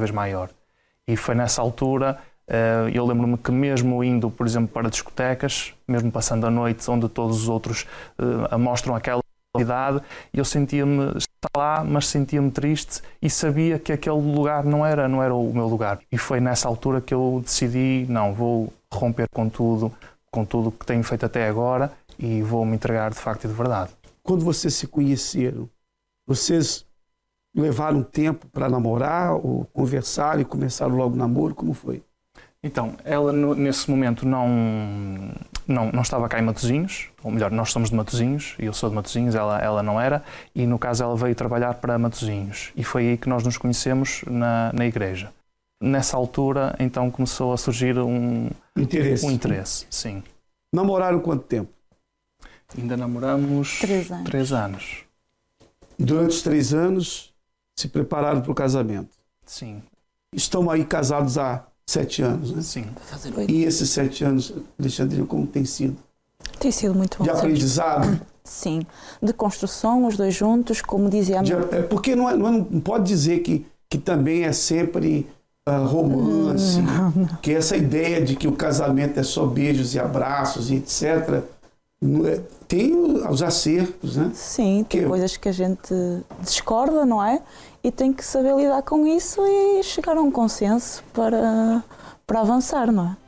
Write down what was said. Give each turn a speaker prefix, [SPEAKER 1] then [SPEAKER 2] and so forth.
[SPEAKER 1] vez maior. E foi nessa altura, eu lembro-me que mesmo indo, por exemplo, para discotecas, mesmo passando a noite onde todos os outros mostram aquela idade, eu sentia-me estar lá, mas sentia-me triste e sabia que aquele lugar não era o meu lugar. E foi nessa altura que eu decidi, não, vou romper com tudo que tenho feito até agora e vou me entregar de facto e de verdade.
[SPEAKER 2] Quando vocês se conheceram, vocês levaram tempo para namorar ou conversar e começaram logo o namoro? Como foi?
[SPEAKER 1] Então, ela nesse momento não estava cá em Matosinhos, ou melhor, nós somos de Matosinhos, e eu sou de Matosinhos, ela não era, e no caso ela veio trabalhar para Matosinhos, e foi aí que nós nos conhecemos na igreja. Nessa altura, então, começou a surgir um interesse, sim.
[SPEAKER 2] Namoraram quanto tempo?
[SPEAKER 1] Ainda namoramos 3 anos.
[SPEAKER 2] Durante os 3 anos, se prepararam para o casamento?
[SPEAKER 1] Sim.
[SPEAKER 2] Estão aí casados há 7 anos, né?
[SPEAKER 1] Sim.
[SPEAKER 2] E esses 7 anos, Alexandrina, como tem sido?
[SPEAKER 3] Tem sido muito bom.
[SPEAKER 2] De aprendizado?
[SPEAKER 3] Sim. De construção, os dois juntos, como dizia a minha...
[SPEAKER 2] Porque não pode dizer que também é sempre romance, que essa ideia de que o casamento é só beijos e abraços e etc. Tem os acertos, né?
[SPEAKER 3] Sim, tem coisas que a gente discorda, não é? E tem que saber lidar com isso e chegar a um consenso para avançar, não é?